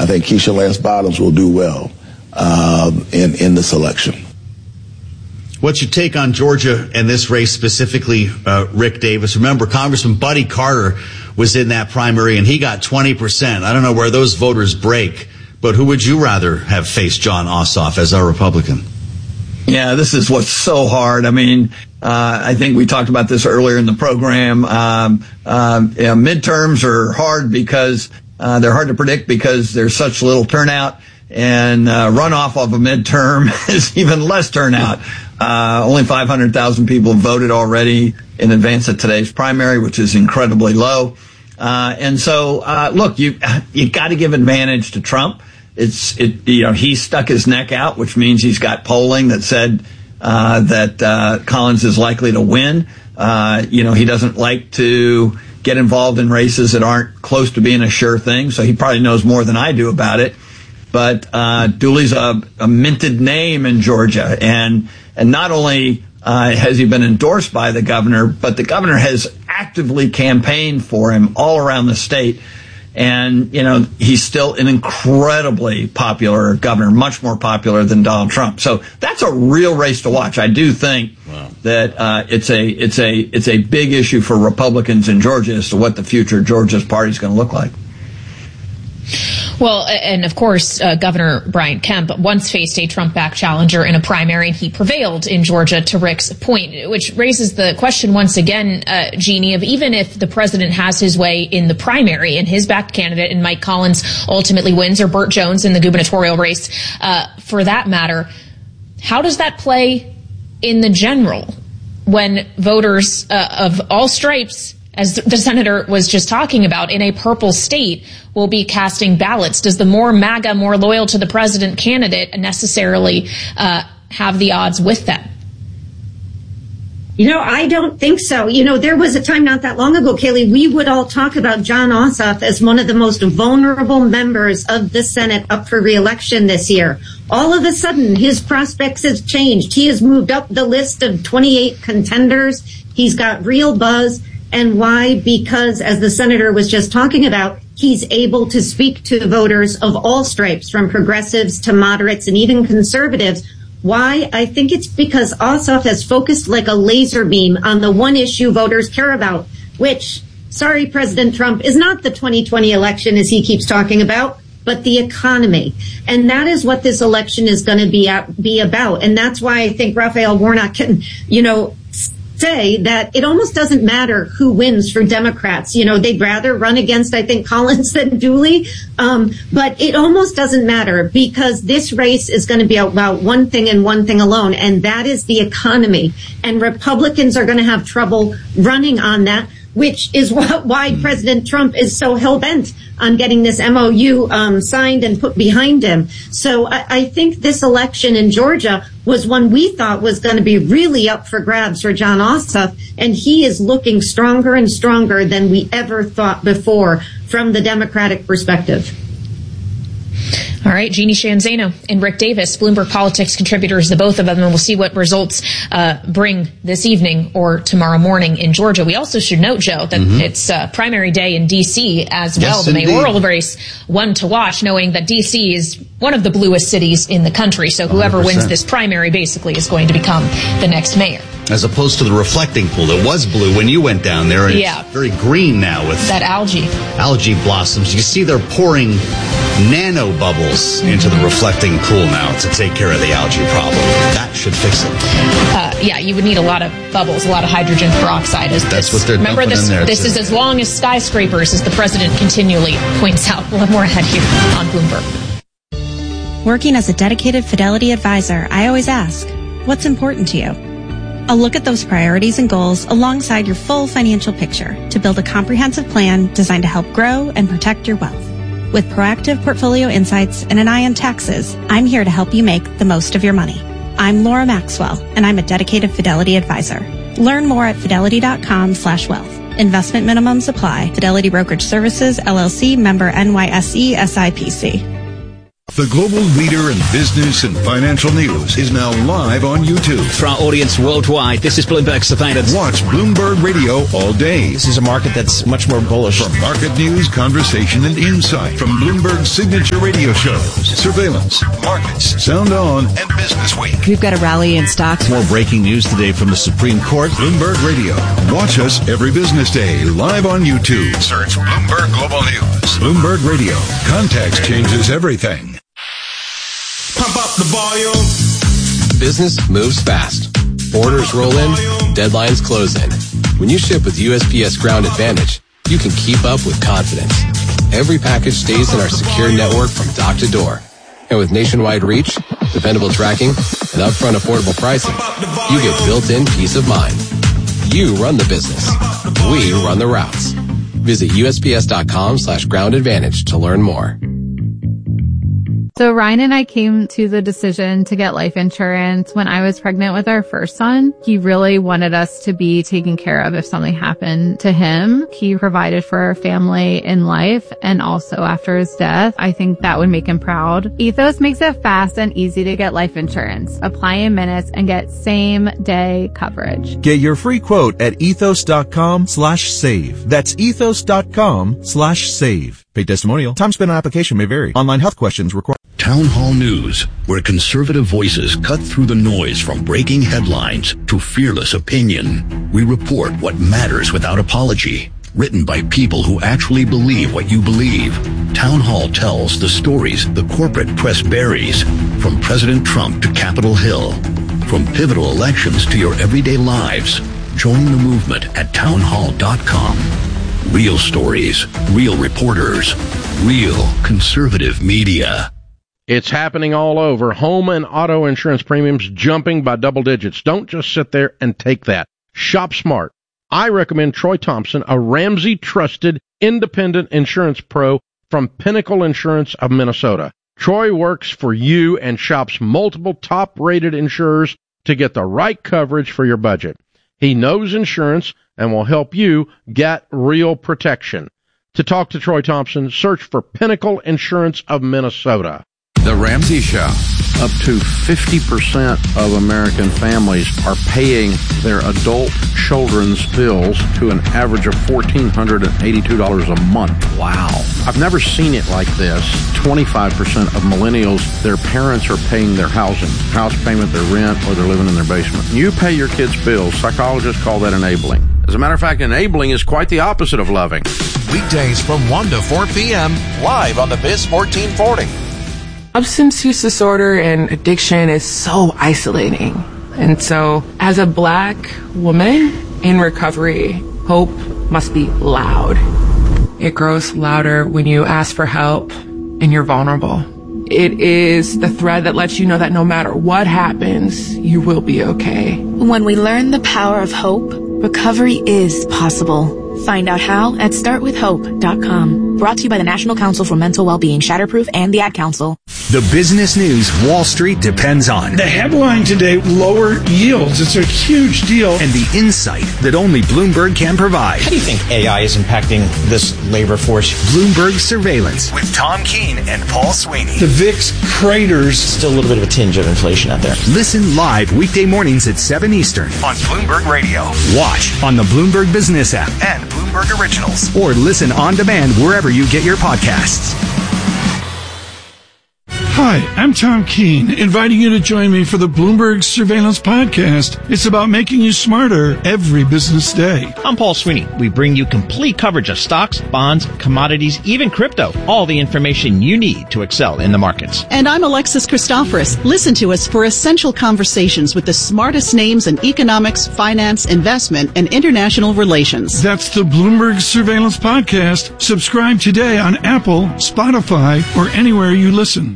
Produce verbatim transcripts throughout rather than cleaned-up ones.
I think Keisha Lance Bottoms will do well um, in, in this election. What's your take on Georgia and this race specifically, uh, Rick Davis? Remember, Congressman Buddy Carter was in that primary, and he got twenty percent. I don't know where those voters break, but who would you rather have faced Jon Ossoff as our Republican? Yeah, this is what's so hard. I mean, uh, I think we talked about this earlier in the program. Um, um, yeah, midterms are hard because uh, they're hard to predict because there's such little turnout, and uh, runoff of a midterm is even less turnout. Uh, only five hundred thousand people voted already in advance of today's primary, which is incredibly low. Uh, and so, uh, look, you you got to give advantage to Trump. It's it you know he stuck his neck out, which means he's got polling that said uh, that uh, Collins is likely to win. Uh, you know he doesn't like to get involved in races that aren't close to being a sure thing, so he probably knows more than I do about it. But uh, Dooley's a, a minted name in Georgia, and and not only uh, has he been endorsed by the governor, but the governor has actively campaigned for him all around the state. And, you know, he's still an incredibly popular governor, much more popular than Donald Trump. So that's a real race to watch. I do think wow. that uh, it's a it's a it's a big issue for Republicans in Georgia as to what the future of Georgia's party is going to look like. Well, and of course, uh, Governor Brian Kemp once faced a Trump-backed challenger in a primary, and he prevailed in Georgia, to Rick's point, which raises the question once again, uh, Jeannie, of even if the president has his way in the primary and his backed candidate and Mike Collins ultimately wins, or Burt Jones in the gubernatorial race, uh, for that matter, how does that play in the general when voters uh, of all stripes, as the senator was just talking about, in a purple state will be casting ballots? Does the more MAGA, more loyal to the president candidate necessarily uh, have the odds with them? You know, I don't think so. You know, there was a time not that long ago, Kayleigh, we would all talk about Jon Ossoff as one of the most vulnerable members of the Senate up for re-election this year. All of a sudden, his prospects have changed. He has moved up the list of twenty-eight contenders. He's got real buzz. And why? Because, as the senator was just talking about, he's able to speak to voters of all stripes, from progressives to moderates and even conservatives. Why? I think it's because Ossoff has focused like a laser beam on the one issue voters care about, which, sorry, President Trump, is not the twenty twenty election, as he keeps talking about, but the economy. And that is what this election is going to be, at, be about. And that's why I think Raphael Warnock can, you know, say that it almost doesn't matter who wins for Democrats. You know, they'd rather run against, I think, Collins than Dooley. Um, but it almost doesn't matter, because this race is going to be about one thing and one thing alone, and that is the economy. And Republicans are going to have trouble running on that, which is wh- why President Trump is so hell-bent on getting this M O U um, signed and put behind him. So I, I think this election in Georgia was one we thought was going to be really up for grabs for Jon Ossoff, and he is looking stronger and stronger than we ever thought before from the Democratic perspective. All right, Jeannie Sheehan Zaino and Rick Davis, Bloomberg Politics contributors, the both of them, and we'll see what results uh, bring this evening or tomorrow morning in Georgia. We also should note, Joe, that mm-hmm. it's uh, primary day in D C as well, yes, the indeed. mayoral race, one to watch, knowing that D C is one of the bluest cities in the country. So whoever one hundred percent wins this primary basically is going to become the next mayor. As opposed to the reflecting pool that was blue when you went down there. And yeah. It's very green now with that algae. Algae blossoms. You see they're pouring nano bubbles mm-hmm. into the reflecting pool now to take care of the algae problem. That should fix it. Uh, yeah, you would need a lot of bubbles, a lot of hydrogen peroxide. As That's this. what they're Remember, dumping this, in there. This too. is as long as skyscrapers, as the president continually points out. We'll have more ahead here on Bloomberg. Working as a dedicated Fidelity advisor, I always ask, what's important to you? I'll look at those priorities and goals alongside your full financial picture to build a comprehensive plan designed to help grow and protect your wealth. With proactive portfolio insights and an eye on taxes, I'm here to help you make the most of your money. I'm Laura Maxwell, and I'm a dedicated Fidelity advisor. Learn more at fidelity.com slash wealth. Investment minimums apply. Fidelity Brokerage Services, L L C, member N Y S E, S I P C. The global leader in business and financial news is now live on YouTube. For our audience worldwide, this is Bloomberg Surveillance. Watch Bloomberg Radio all day. This is a market that's much more bullish. For market news, conversation, and insight from Bloomberg's signature radio shows, Surveillance, Markets, Sound On, and Business Week. We've got a rally in stocks. More breaking news today from the Supreme Court. Bloomberg Radio. Watch us every business day live on YouTube. Search Bloomberg Global News. Bloomberg Radio. Context changes everything. Pump up the volume. Business moves fast. Orders roll in, deadlines close in. When you ship with U S P S Ground Advantage, you can keep up with confidence. Every package stays in our secure network from dock to door. And with nationwide reach, dependable tracking, and upfront affordable pricing, you get built-in peace of mind. You run the business. We run the routes. Visit USPS.com slash ground advantage to learn more. So Ryan and I came to the decision to get life insurance when I was pregnant with our first son. He really wanted us to be taken care of if something happened to him. He provided for our family in life and also after his death. I think that would make him proud. Ethos makes it fast and easy to get life insurance. Apply in minutes and get same day coverage. Get your free quote at ethos.com slash save. That's ethos.com slash save. Paid testimonial. Time spent on application may vary. Online health questions require. Town Hall News, where conservative voices cut through the noise from breaking headlines to fearless opinion. We report what matters without apology. Written by people who actually believe what you believe. Town Hall tells the stories the corporate press buries, from President Trump to Capitol Hill. From pivotal elections to your everyday lives. Join the movement at town hall dot com. Real stories, real reporters, real conservative media. It's happening all over. Home and auto insurance premiums jumping by double digits. Don't just sit there and take that. Shop smart. I recommend Troy Thompson, a Ramsey trusted independent insurance pro from Pinnacle Insurance of Minnesota. Troy works for you and shops multiple top rated insurers to get the right coverage for your budget. He knows insurance and will help you get real protection. To talk to Troy Thompson, search for Pinnacle Insurance of Minnesota. The Ramsey Show. Up to fifty percent of American families are paying their adult children's bills to an average of one thousand four hundred eighty-two dollars a month. Wow. I've never seen it like this. twenty-five percent of millennials, their parents are paying their housing, house payment, their rent, or they're living in their basement. You pay your kids' bills. Psychologists call that enabling. As a matter of fact, enabling is quite the opposite of loving. Weekdays from one to four p.m. live on the Biz fourteen forty. Substance use disorder and addiction is so isolating. And so, as a black woman in recovery, hope must be loud. It grows louder when you ask for help and you're vulnerable. It is the thread that lets you know that no matter what happens, you will be okay. When we learn the power of hope, recovery is possible. Find out how at start with hope dot com. Brought to you by the National Council for Mental Wellbeing, Shatterproof, and the Ad Council. The business news Wall Street depends on. The headline today, lower yields. It's a huge deal. And the insight that only Bloomberg can provide. How do you think A I is impacting this labor force? Bloomberg Surveillance with Tom Keene and Paul Sweeney. The V I X craters. Still a little bit of a tinge of inflation out there. Listen live weekday mornings at seven Eastern on Bloomberg Radio. Watch on the Bloomberg Business app and Bloomberg Originals. Or listen on demand wherever you get your podcasts. Hi, I'm Tom Keene, inviting you to join me for the Bloomberg Surveillance Podcast. It's about making you smarter every business day. I'm Paul Sweeney. We bring you complete coverage of stocks, bonds, commodities, even crypto. All the information you need to excel in the markets. And I'm Alexis Christoforous. Listen to us for essential conversations with the smartest names in economics, finance, investment, and international relations. That's the Bloomberg Surveillance Podcast. Subscribe today on Apple, Spotify, or anywhere you listen.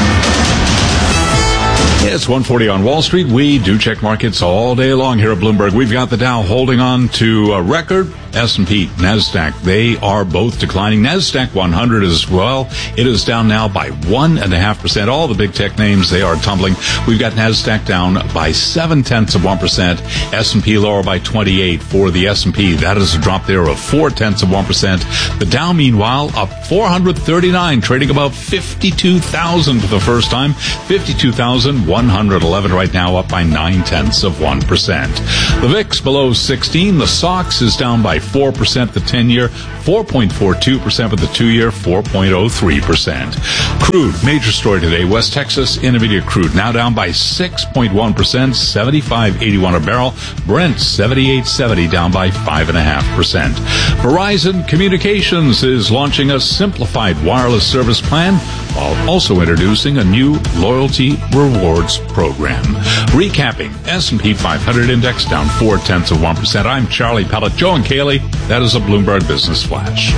It's one forty on Wall Street. We do check markets all day long here at Bloomberg. We've got the Dow holding on to a record S and P, NASDAQ, they are both declining. NASDAQ one hundred as well. It is down now by one and a half percent. All the big tech names, they are tumbling. We've got NASDAQ down by seven tenths of one percent. S and P lower by twenty-eight for the S and P. That is a drop there of four tenths of one percent. The Dow, meanwhile, up four hundred thirty-nine, trading above fifty-two thousand for the first time. fifty-two thousand one hundred eleven right now, up by nine tenths of one percent. The V I X below sixteen. The S O X is down by four percent. The ten-year, four point four two percent. For the two-year, four point oh three percent. Crude, major story today. West Texas Intermediate crude now down by six point one percent, seventy-five eighty-one a barrel. Brent, seventy-eight seventy, down by five point five percent. Verizon Communications is launching a simplified wireless service plan while also introducing a new loyalty rewards program. Recapping, S and P five hundred index down four tenths of one percent. I'm Charlie Pellet. Joe and Kaylee, that is a Bloomberg Business Flash.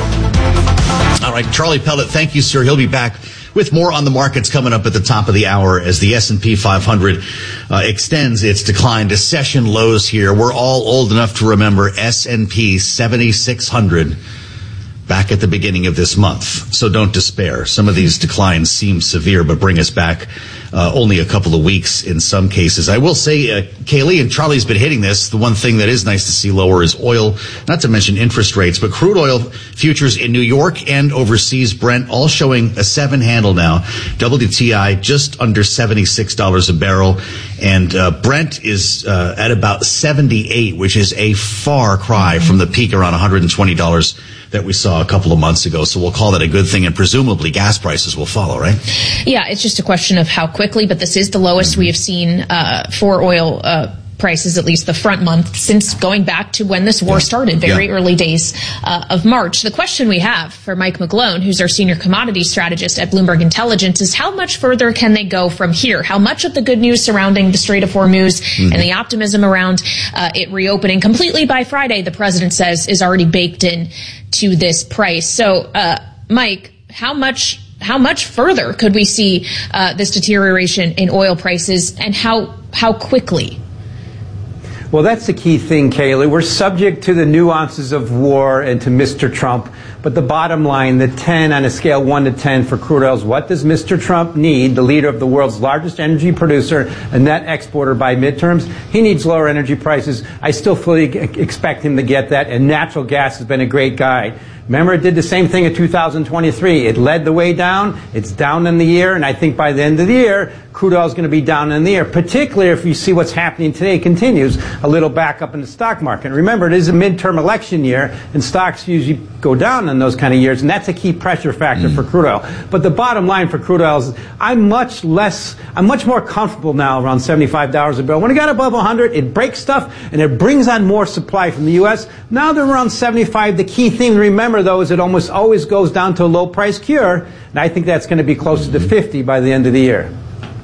All right, Charlie Pellet, thank you, sir. He'll be back with more on the markets coming up at the top of the hour as the S and P five hundred uh, extends its decline to session lows here. We're all old enough to remember S and P seventy-six hundred back at the beginning of this month. So don't despair. Some of these declines seem severe, but bring us back uh, only a couple of weeks in some cases. I will say, uh, Kaylee and Charlie's been hitting this. The one thing that is nice to see lower is oil, not to mention interest rates, but crude oil futures in New York and overseas, Brent, all showing a seven handle now. W T I just under seventy-six dollars a barrel. And uh, Brent is uh, at about seventy-eight, which is a far cry from the peak around one hundred twenty dollars that we saw a couple of months ago. So we'll call that a good thing, and presumably gas prices will follow, right? Yeah, it's just a question of how quickly, but this is the lowest mm-hmm. we have seen uh, for oil uh prices, at least the front month, since going back to when this war yeah. started, very yeah. early days uh, of March. The question we have for Mike McGlone, who's our senior commodity strategist at Bloomberg Intelligence, is how much further can they go from here? How much of the good news surrounding the Strait of Hormuz mm-hmm. and the optimism around uh, it reopening completely by Friday, the president says, is already baked in to this price. So, uh, Mike, how much how much further could we see uh, this deterioration in oil prices, and how how quickly? Well, that's the key thing, Kaylee. We're subject to the nuances of war and to Mister Trump. But the bottom line, the ten on a scale one to ten for crude oil is, what does Mister Trump need, the leader of the world's largest energy producer, a net exporter by midterms? He needs lower energy prices. I still fully expect him to get that, and natural gas has been a great guide. Remember, it did the same thing in two thousand twenty-three. It led the way down. It's down in the year, and I think by the end of the year, crude oil is going to be down in the year, particularly if you see what's happening today continues, a little back up in the stock market. Remember, it is a midterm election year, and stocks usually go down in those kind of years, and that's a key pressure factor mm. for crude oil. But the bottom line for crude oil is I'm much less, I'm much more comfortable now around seventy-five dollars a barrel. When it got above one hundred, it breaks stuff, and it brings on more supply from the U S. Now they're around seventy-five. The key thing to remember, though, is it almost always goes down to a low price cure, and I think that's going to be closer to fifty by the end of the year.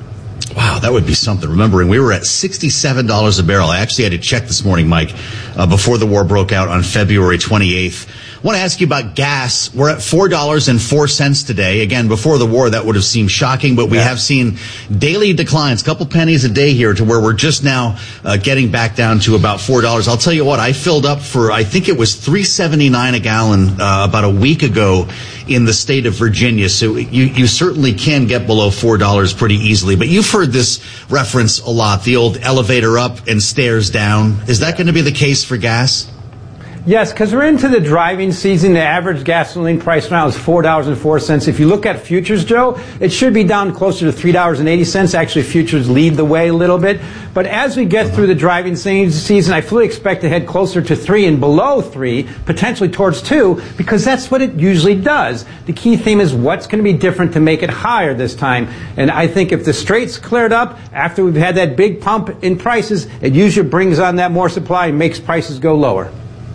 Wow, that would be something. Remembering we were at sixty-seven dollars a barrel. I actually had to check this morning, Mike, uh, before the war broke out on February twenty-eighth. I want to ask you about gas. We're at four dollars and four cents today. Again, before the war, that would have seemed shocking, but we yeah. have seen daily declines, a couple pennies a day here, to where we're just now uh, getting back down to about four dollars. I'll tell you what, I filled up for, I think it was three seventy-nine a gallon uh, about a week ago in the state of Virginia. So you, you certainly can get below four dollars pretty easily. But you've heard this reference a lot, the old elevator up and stairs down. Is that going to be the case for gas? Yes, because we're into the driving season. The average gasoline price now is four dollars and four cents. If you look at futures, Joe, it should be down closer to three dollars and eighty cents. Actually, futures lead the way a little bit. But as we get through the driving season, I fully expect to head closer to three and below three, potentially towards two, because that's what it usually does. The key theme is what's going to be different to make it higher this time. And I think if the strait's cleared up after we've had that big pump in prices, it usually brings on that more supply and makes prices go lower.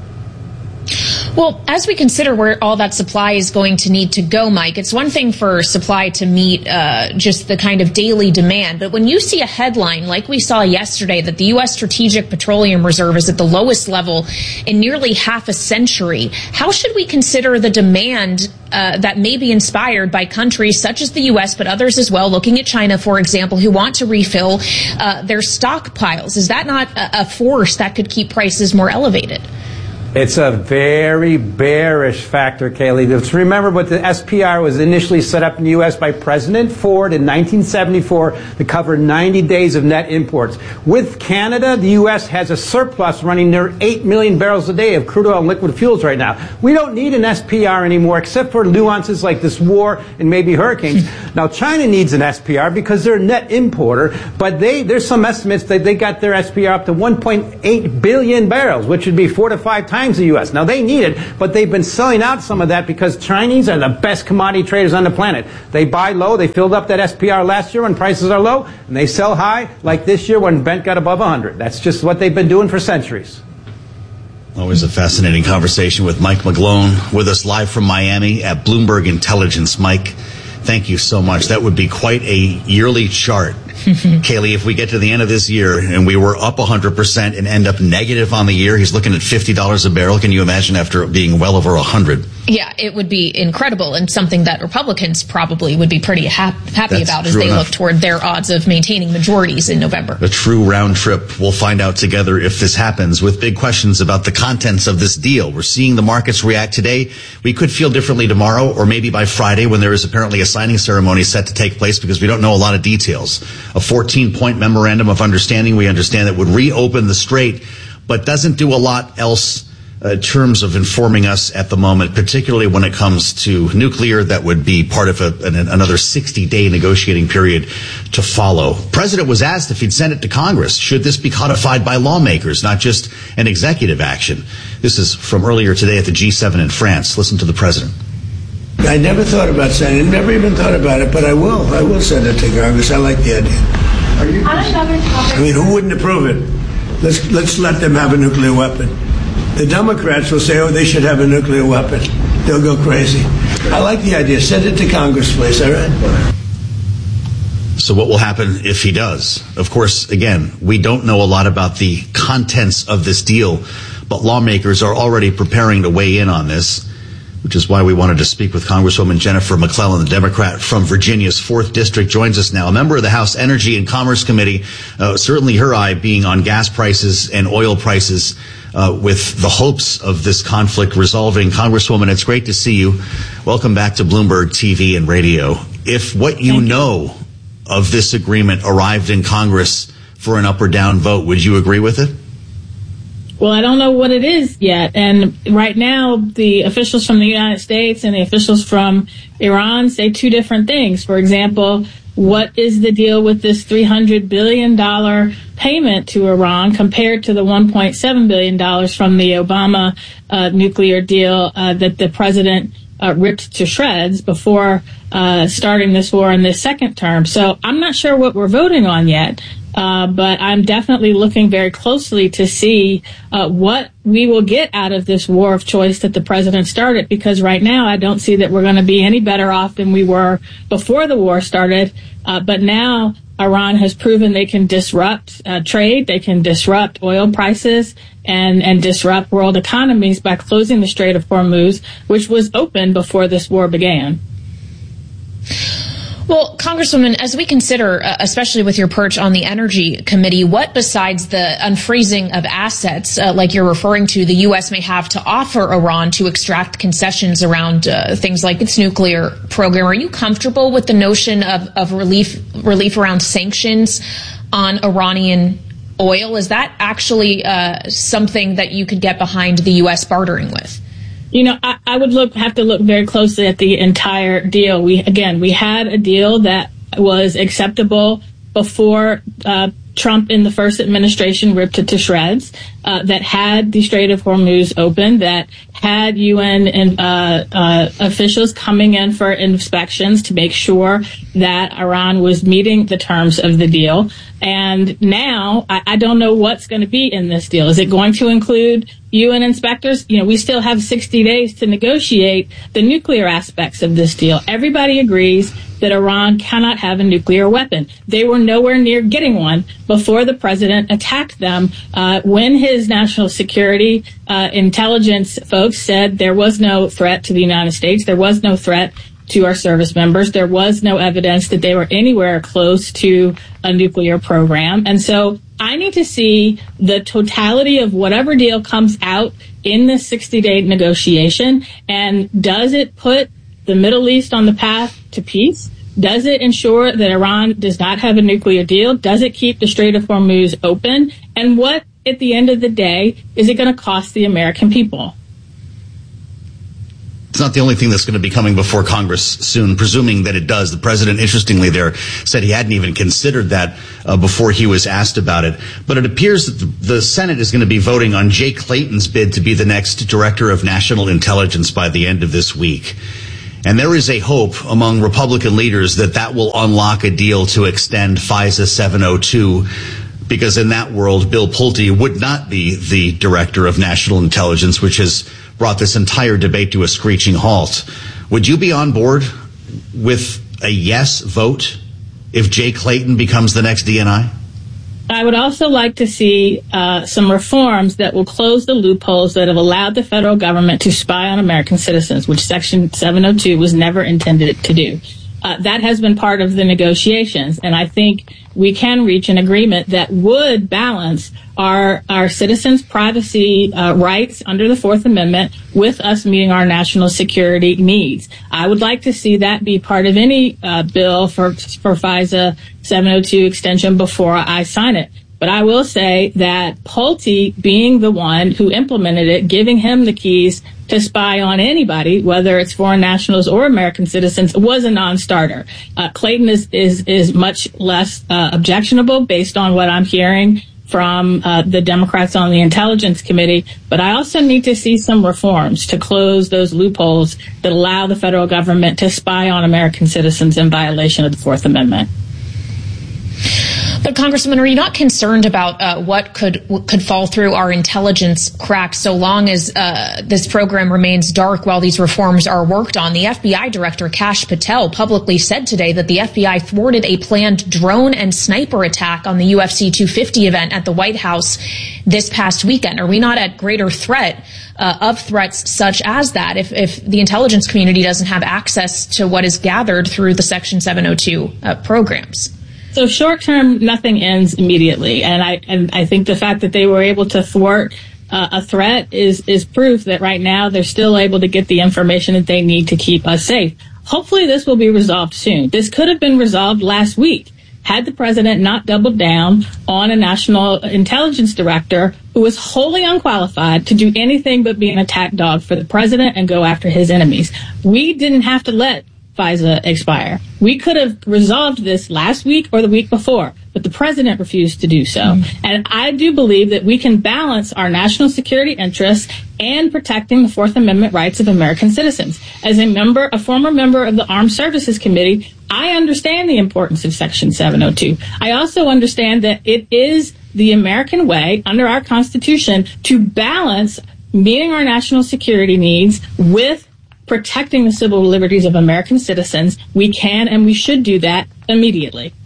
Well, as we consider where all that supply is going to need to go, Mike, it's one thing for supply to meet uh, just the kind of daily demand. But when you see a headline like we saw yesterday that the U S Strategic Petroleum Reserve is at the lowest level in nearly half a century, how should we consider the demand uh, that may be inspired by countries such as the U S, but others as well, looking at China, for example, who want to refill uh, their stockpiles? Is that not a, a force that could keep prices more elevated? It's a very bearish factor, Kaylee. Let's remember what the S P R was initially set up in the U S by President Ford in nineteen seventy-four to cover ninety days of net imports. With Canada, the U S has a surplus running near eight million barrels a day of crude oil and liquid fuels right now. We don't need an S P R anymore, except for nuances like this war and maybe hurricanes. Now, China needs an S P R because they're a net importer, but they there's some estimates that they got their S P R up to one point eight billion barrels, which would be four to five times the U S. Now, they need it, but they've been selling out some of that because Chinese are the best commodity traders on the planet. They buy low. They filled up that S P R last year when prices are low, and they sell high, like this year when Brent got above one hundred. That's just what they've been doing for centuries. Always a fascinating conversation with Mike McGlone, with us live from Miami at Bloomberg Intelligence. Mike, thank you so much. That would be quite a yearly chart. Kaylee, if we get to the end of this year and we were up one hundred percent and end up negative on the year, he's looking at fifty dollars a barrel. Can you imagine after being well over one hundred? Yeah, it would be incredible, and something that Republicans probably would be pretty ha- happy That's about as they enough. look toward their odds of maintaining majorities in November. A true round trip. We'll find out together if this happens, with big questions about the contents of this deal. We're seeing the markets react today. We could feel differently tomorrow, or maybe by Friday, when there is apparently a signing ceremony set to take place, because we don't know a lot of details. A fourteen-point memorandum of understanding, we understand, that would reopen the strait, but doesn't do a lot else uh, in terms of informing us at the moment, particularly when it comes to nuclear. That would be part of a, an, another sixty-day negotiating period to follow. President was asked if he'd send it to Congress. Should this be codified by lawmakers, not just an executive action? This is from earlier today at the G seven in France. Listen to the president. I never thought about sending it, never even thought about it, but I will. I will send it to Congress. I like the idea. Are you? I mean, who wouldn't approve it? Let's let's let them have a nuclear weapon. The Democrats will say, oh, they should have a nuclear weapon. They'll go crazy. I like the idea. Send it to Congress, please, all right? So what will happen if he does? Of course, again, we don't know a lot about the contents of this deal, but lawmakers are already preparing to weigh in on this, which is why we wanted to speak with Congresswoman Jennifer McClellan, the Democrat from Virginia's fourth District, joins us now. A member of the House Energy and Commerce Committee, uh, certainly her eye being on gas prices and oil prices, uh, with the hopes of this conflict resolving. Congresswoman, it's great to see you. Welcome back to Bloomberg T V and radio. If what you know of this agreement arrived in Congress for an up or down vote, would you agree with it? Well, I don't know what it is yet. And right now, the officials from the United States and the officials from Iran say two different things. For example, what is the deal with this three hundred billion dollars payment to Iran compared to the one point seven billion dollars from the Obama uh, nuclear deal uh, that the president uh, ripped to shreds before uh, starting this war in this second term? So I'm not sure what we're voting on yet. Uh, but I'm definitely looking very closely to see uh, what we will get out of this war of choice that the president started, because right now I don't see that we're going to be any better off than we were before the war started. Uh, but now Iran has proven they can disrupt uh, trade, they can disrupt oil prices, and, and disrupt world economies by closing the Strait of Hormuz, which was open before this war began. Well, Congresswoman, as we consider, uh, especially with your perch on the Energy Committee, what besides the unfreezing of assets, uh, like you're referring to, the U S may have to offer Iran to extract concessions around uh, things like its nuclear program? Are you comfortable with the notion of, of relief relief around sanctions on Iranian oil? Is that actually uh, something that you could get behind the U S bartering with? You know, I, I would look have to look very closely at the entire deal. We again, we had a deal that was acceptable before uh, Trump in the first administration ripped it to shreds, uh, that had the Strait of Hormuz open, that had U N and, uh, uh, officials coming in for inspections to make sure that Iran was meeting the terms of the deal. And now I, I don't know what's going to be in this deal. Is it going to include U N inspectors? You know, we still have sixty days to negotiate the nuclear aspects of this deal. Everybody agrees that Iran cannot have a nuclear weapon. They were nowhere near getting one before the president attacked them, uh, when his national security uh, intelligence folks said there was no threat to the United States. There was no threat to our service members. There was no evidence that they were anywhere close to a nuclear program. And so I need to see the totality of whatever deal comes out in this sixty-day negotiation? And does it put the Middle East on the path to peace? Does it ensure that Iran does not have a nuclear deal? Does it keep the Strait of Hormuz open? And what, at the end of the day, is it going to cost the American people? It's not the only thing that's going to be coming before Congress soon, presuming that it does. The president, interestingly there, said he hadn't even considered that uh, before he was asked about it. But it appears that the, the Senate is going to be voting on Jay Clayton's bid to be the next director of national intelligence by the end of this week. And there is a hope among Republican leaders that that will unlock a deal to extend FISA seven oh two, because in that world, Bill Pulte would not be the director of national intelligence, which has brought this entire debate to a screeching halt. Would you be on board with a yes vote if Jay Clayton becomes the next D N I? I would also like to see uh, some reforms that will close the loopholes that have allowed the federal government to spy on American citizens, which Section seven oh two was never intended to do. Uh, that has been part of the negotiations, and I think we can reach an agreement that would balance our our citizens' privacy uh, rights under the Fourth Amendment with us meeting our national security needs. I would like to see that be part of any uh, bill for for FISA seven oh two extension before I sign it. But I will say that Pulte, being the one who implemented it, giving him the keys to spy on anybody, whether it's foreign nationals or American citizens, was a non-starter. Uh, Clayton is, is, is much less uh, objectionable based on what I'm hearing from uh, the Democrats on the Intelligence Committee. But I also need to see some reforms to close those loopholes that allow the federal government to spy on American citizens in violation of the Fourth Amendment. But, Congressman, are you not concerned about uh, what could what could fall through our intelligence cracks so long as uh, this program remains dark while these reforms are worked on? The F B I Director, Kash Patel, publicly said today that the F B I thwarted a planned drone and sniper attack on the U F C two fifty event at the White House this past weekend. Are we not at greater threat uh, of threats such as that if, if the intelligence community doesn't have access to what is gathered through the Section seven oh two uh, programs? So short term, nothing ends immediately. And I and I think the fact that they were able to thwart uh, a threat is, is proof that right now they're still able to get the information that they need to keep us safe. Hopefully this will be resolved soon. This could have been resolved last week had the president not doubled down on a national intelligence director who was wholly unqualified to do anything but be an attack dog for the president and go after his enemies. We didn't have to let FISA expire. We could have resolved this last week or the week before, but the president refused to do so. Mm. And I do believe that we can balance our national security interests and protecting the Fourth Amendment rights of American citizens. As a member, a former member of the Armed Services Committee, I understand the importance of Section seven oh two. I also understand that it is the American way under our Constitution to balance meeting our national security needs with protecting the civil liberties of American citizens. We can and we should do that immediately.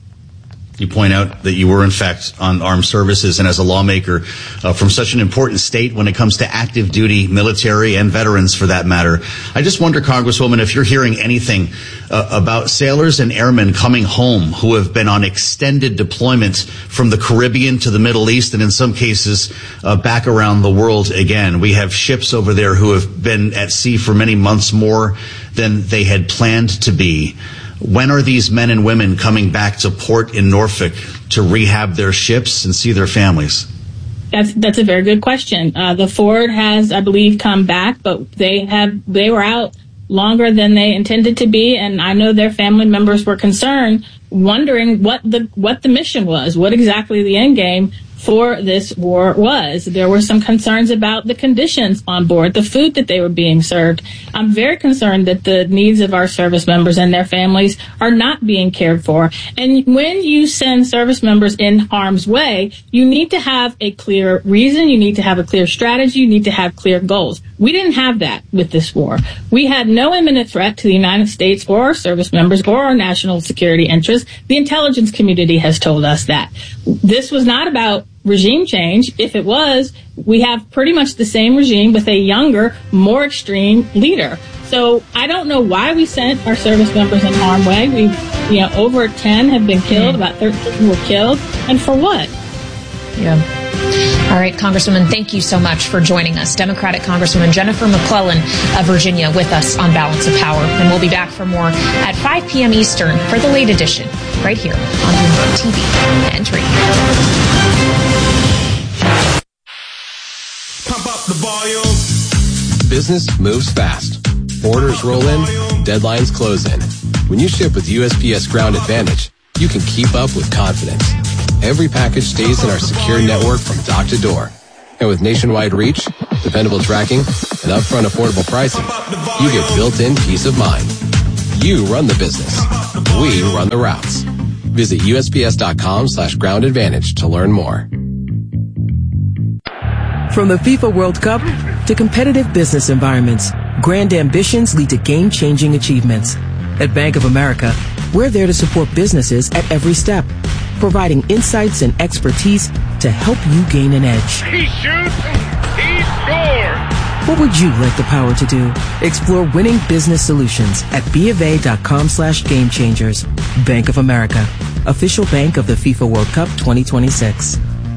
You point out that you were, in fact, on armed services, and as a lawmaker uh, from such an important state when it comes to active duty military and veterans, for that matter. I just wonder, Congresswoman, if you're hearing anything uh, about sailors and airmen coming home who have been on extended deployment from the Caribbean to the Middle East, and in some cases uh, back around the world again. We have ships over there who have been at sea for many months more than they had planned to be. When are these men and women coming back to port in Norfolk to rehab their ships and see their families? That's that's a very good question. Uh, the Ford has, I believe, come back, but they have they were out longer than they intended to be, and I know their family members were concerned, wondering what the what the mission was, what exactly the end game for this war was. There were some concerns about the conditions on board, the food that they were being served. I'm very concerned that the needs of our service members and their families are not being cared for. And when you send service members in harm's way, you need to have a clear reason, you need to have a clear strategy, you need to have clear goals. We didn't have that with this war. We had no imminent threat to the United States or our service members or our national security interests. The intelligence community has told us that. This was not about regime change. If it was, we have pretty much the same regime with a younger, more extreme leader. So I don't know why we sent our service members in harm's way. We, you know, over ten have been killed, about thirteen were killed, and for what? Yeah. All right, Congresswoman, thank you so much for joining us. Democratic Congresswoman Jennifer McClellan of Virginia with us on Balance of Power. And we'll be back for more at five p.m. Eastern for the late edition right here on Bloomberg T V and radio. Pump up the volume. Business moves fast. Orders roll in, deadlines close in. When you ship with U S P S Ground Advantage, you can keep up with confidence. Every package stays in our secure network from dock to door. And with nationwide reach, dependable tracking, and upfront affordable pricing, you get built-in peace of mind. You run the business. We run the routes. Visit U S P S dot com slash ground advantage to learn more. From the FIFA World Cup to competitive business environments, grand ambitions lead to game-changing achievements. At Bank of America, we're there to support businesses at every step, providing insights and expertise to help you gain an edge. He shoots, he scores! What would you like the power to do? Explore winning business solutions at BofA.com slash game changers. Bank of America, official bank of the FIFA World Cup twenty twenty-six.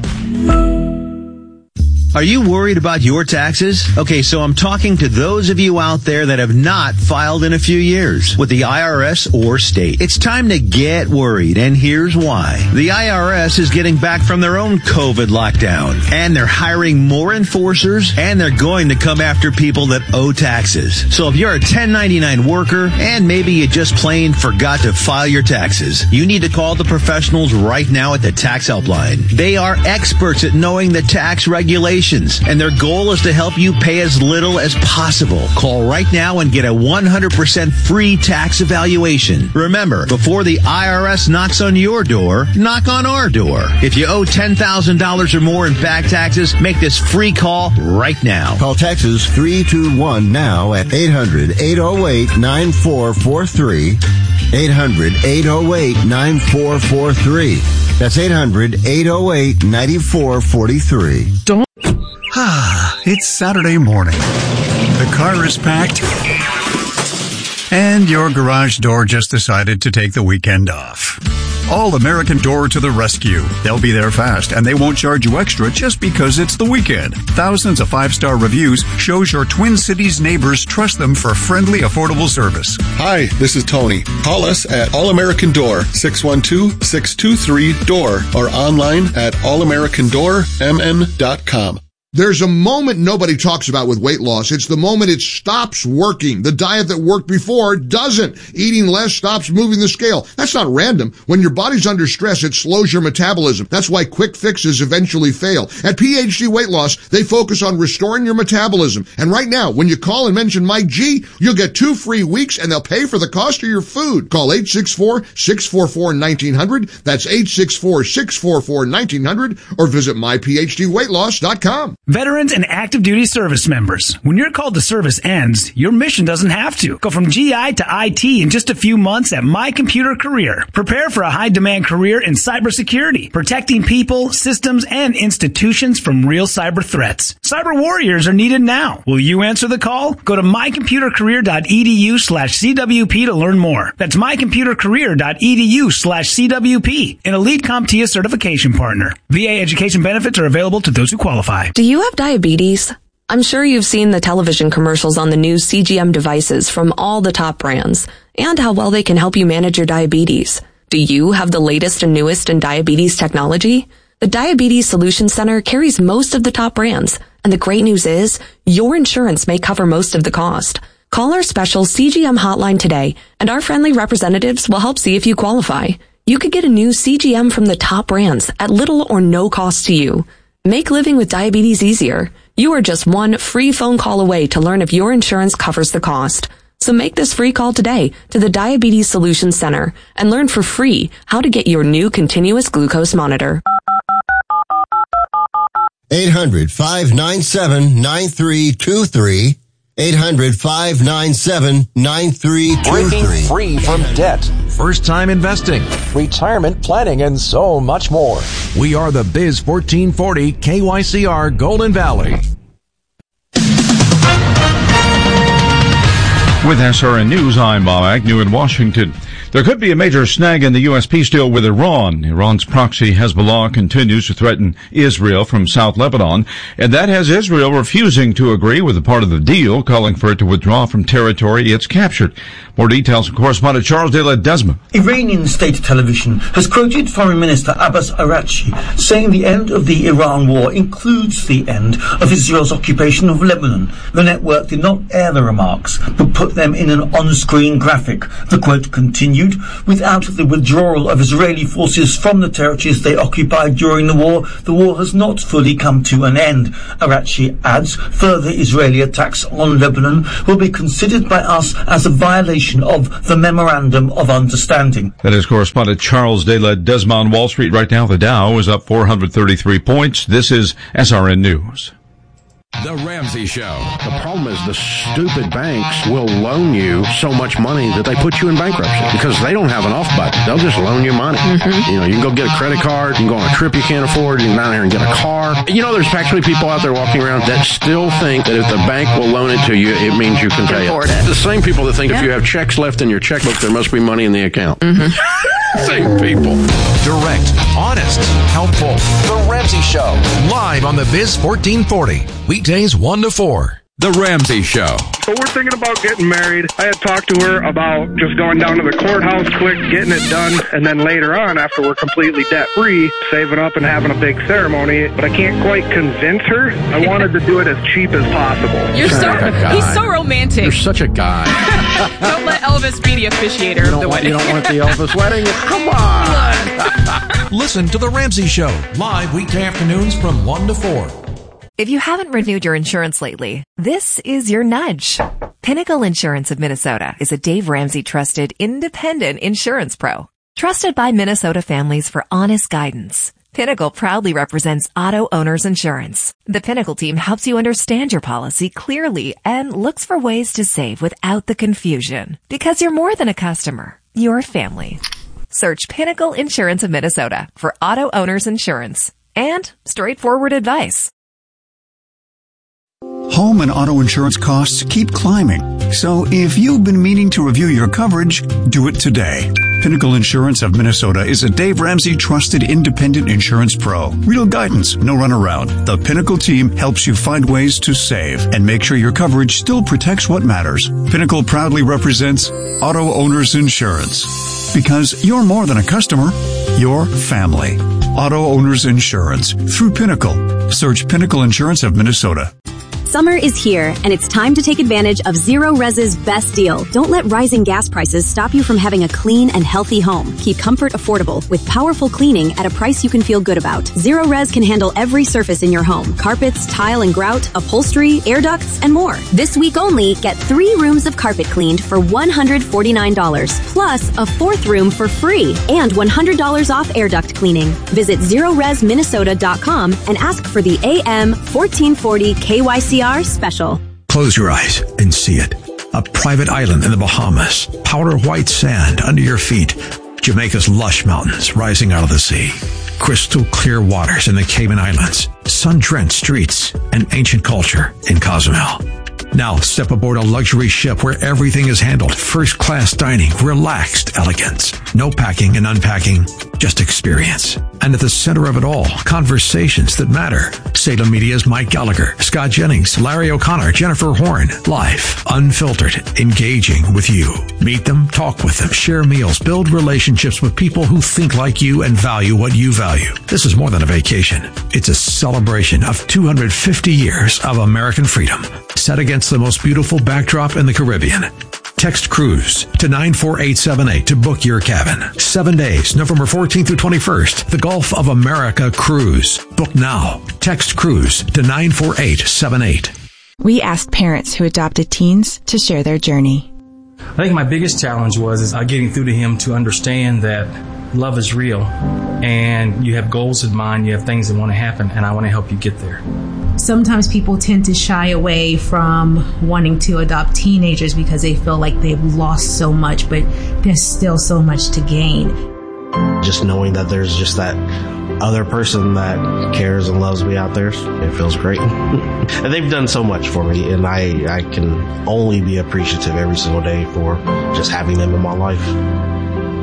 Are you worried about your taxes? Okay, so I'm talking to those of you out there that have not filed in a few years with the I R S or state. It's time to get worried, and here's why. The I R S is getting back from their own COVID lockdown, and they're hiring more enforcers, and they're going to come after people that owe taxes. So if you're a ten ninety-nine worker, and maybe you just plain forgot to file your taxes, you need to call the professionals right now at the Tax Helpline. They are experts at knowing the tax regulations, and their goal is to help you pay as little as possible. Call right now and get a one hundred percent free tax evaluation. Remember, before the I R S knocks on your door, knock on our door. If you owe ten thousand dollars or more in back taxes, make this free call right now. Call Texas three two one now at eight hundred, eight oh eight, nine four four three. eight hundred, eight oh eight, nine four four three. That's eight hundred, eight oh eight, nine four four three. Don't. Ah, it's Saturday morning. The car is packed, and your garage door just decided to take the weekend off. All American Door to the rescue. They'll be there fast, and they won't charge you extra just because it's the weekend. Thousands of five-star reviews shows your Twin Cities neighbors trust them for friendly, affordable service. Hi, this is Tony. Call us at All American Door, six one two, six two three, D O O R, or online at all american door m n dot com. There's a moment nobody talks about with weight loss. It's the moment it stops working. The diet that worked before doesn't. Eating less stops moving the scale. That's not random. When your body's under stress, it slows your metabolism. That's why quick fixes eventually fail. At P H D Weight Loss, they focus on restoring your metabolism. And right now, when you call and mention Mike G, you'll get two free weeks and they'll pay for the cost of your food. Call eight six four, six four four, one nine hundred. That's eight six four, six four four, one nine hundred. Or visit my p h d weight loss dot com. Veterans and active duty service members. When your call to service ends, your mission doesn't have to. Go from G I to I T in just a few months at My Computer Career. Prepare for a high-demand career in cybersecurity, protecting people, systems, and institutions from real cyber threats. Cyber warriors are needed now. Will you answer the call? Go to my computer career dot e d u slash c w p to learn more. That's my computer career dot e d u slash c w p, an elite CompTIA certification partner. V A education benefits are available to those who qualify. Do you have diabetes? I'm sure you've seen the television commercials on the new C G M devices from all the top brands and how well they can help you manage your diabetes. Do you have the latest and newest in diabetes technology? The Diabetes Solution Center carries most of the top brands, and the great news is your insurance may cover most of the cost. Call our special C G M hotline today, and our friendly representatives will help see if you qualify. You could get a new C G M from the top brands at little or no cost to you. Make living with diabetes easier. You are just one free phone call away to learn if your insurance covers the cost. So make this free call today to the Diabetes Solutions Center and learn for free how to get your new continuous glucose monitor. eight hundred, five nine seven, nine three two three. eight hundred, five nine seven, nine three two three. Breaking free from debt. First time investing. Retirement planning and so much more. We are the Biz fourteen forty K Y C R Golden Valley. With S R N News, I'm Bob Agnew in Washington. There could be a major snag in the U S peace deal with Iran. Iran's proxy Hezbollah continues to threaten Israel from South Lebanon, and that has Israel refusing to agree with a part of the deal, calling for it to withdraw from territory it's captured. More details from correspondent Charles de Ledesma. Iranian state television has quoted Foreign Minister Abbas Araghchi saying the end of the Iran war includes the end of Israel's occupation of Lebanon. The network did not air the remarks, but put them in an on-screen graphic. The quote continued, "Without the withdrawal of Israeli forces from the territories they occupied during the war, the war has not fully come to an end." Araghchi adds, further Israeli attacks on Lebanon will be considered by us as a violation of the Memorandum of Understanding. That is correspondent Charles de Ledesma on Wall Street. Right now, the Dow is up four hundred thirty-three points. This is S R N News. The Ramsey Show. The problem is the stupid banks will loan you so much money that they put you in bankruptcy because they don't have an off button. They'll just loan you money. Mm-hmm. You know, you can go get a credit card, you can go on a trip you can't afford, you can go down here and get a car. You know, there's actually people out there walking around that still think that if the bank will loan it to you, it means you can pay it. it. The same people that think yeah. if you have checks left in your checkbook, there must be money in the account. Mm-hmm. Same people. Direct, honest, helpful. The Ramsey Show. Live on the Biz fourteen forty. Weekdays one to four. The Ramsey Show. So we're thinking about getting married. I had talked to her about just going down to the courthouse quick, getting it done, and then later on, after we're completely debt-free, saving up and having a big ceremony. But I can't quite convince her. I wanted to do it as cheap as possible. You're so, he's so romantic. You're such a guy. Don't let Elvis be the officiator of the want, wedding. You don't want the Elvis wedding? Come on. Listen to The Ramsey Show, live weekday afternoons from one to four. If you haven't renewed your insurance lately, this is your nudge. Pinnacle Insurance of Minnesota is a Dave Ramsey trusted independent insurance pro. Trusted by Minnesota families for honest guidance. Pinnacle proudly represents auto owners insurance. The Pinnacle team helps you understand your policy clearly and looks for ways to save without the confusion. Because you're more than a customer, you're family. Search Pinnacle Insurance of Minnesota for auto owners insurance and straightforward advice. Home and auto insurance costs keep climbing. So if you've been meaning to review your coverage, do it today. Pinnacle Insurance of Minnesota is a Dave Ramsey trusted independent insurance pro. Real guidance, no runaround. The Pinnacle team helps you find ways to save and make sure your coverage still protects what matters. Pinnacle proudly represents auto owners insurance. Because you're more than a customer, you're family. Auto owners insurance through Pinnacle. Search Pinnacle Insurance of Minnesota. Summer is here, and it's time to take advantage of Zero Res's best deal. Don't let rising gas prices stop you from having a clean and healthy home. Keep comfort affordable with powerful cleaning at a price you can feel good about. Zero Res can handle every surface in your home. Carpets, tile and grout, upholstery, air ducts, and more. This week only, get three rooms of carpet cleaned for one hundred forty-nine dollars, plus a fourth room for free, and one hundred dollars off air duct cleaning. Visit zero res minnesota dot com and ask for the A M fourteen forty K Y C R special. Close your eyes and see it. A private island in the Bahamas. Powder white sand under your feet. Jamaica's lush mountains rising out of the sea. Crystal clear waters in the Cayman Islands. Sun-drenched streets and ancient culture in Cozumel. Now step aboard a luxury ship where everything is handled. First-class dining, relaxed elegance. No packing and unpacking, just experience. And at the center of it all, conversations that matter. Salem Media's Mike Gallagher, Scott Jennings, Larry O'Connor, Jennifer Horn. Live, unfiltered, engaging with you. Meet them, talk with them, share meals, build relationships with people who think like you and value what you value. This is more than a vacation. It's a celebration of two hundred fifty years of American freedom, set against the most beautiful backdrop in the Caribbean. Text cruise to nine four eight seven eight to book your cabin. Seven days, November fourteenth through twenty-first. The Gulf of America cruise. Book now. Text cruise to nine four eight seven eight. We asked parents who adopted teens to share their journey. I think my biggest challenge was is getting through to him to understand that love is real and you have goals in mind, you have things that want to happen, and I want to help you get there. Sometimes people tend to shy away from wanting to adopt teenagers because they feel like they've lost so much, but there's still so much to gain. Just knowing that there's just that other person that cares and loves me out there, it feels great. And they've done so much for me, and I, I can only be appreciative every single day for just having them in my life.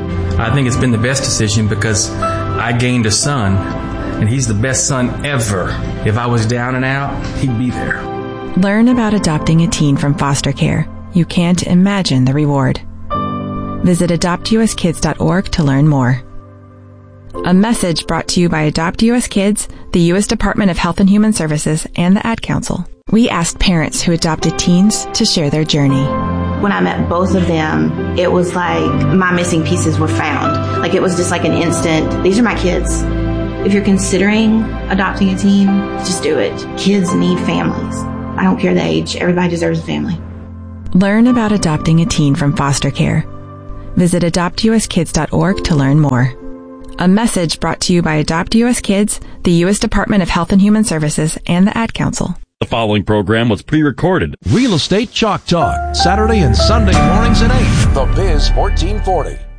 I think it's been the best decision because I gained a son, and he's the best son ever. If I was down and out, he'd be there. Learn about adopting a teen from foster care. You can't imagine the reward. Visit adopt u s kids dot org to learn more. A message brought to you by Adopt U S Kids, the U S Department of Health and Human Services, and the Ad Council. We asked parents who adopted teens to share their journey. When I met both of them, it was like my missing pieces were found. Like it was just like an instant, these are my kids. If you're considering adopting a teen, just do it. Kids need families. I don't care the age. Everybody deserves a family. Learn about adopting a teen from foster care. Visit adopt u s kids dot org to learn more. A message brought to you by Adopt U S Kids, the U S Department of Health and Human Services, and the Ad Council. The following program was pre-recorded. Real Estate Chalk Talk, Saturday and Sunday mornings at eight. The Biz fourteen forty.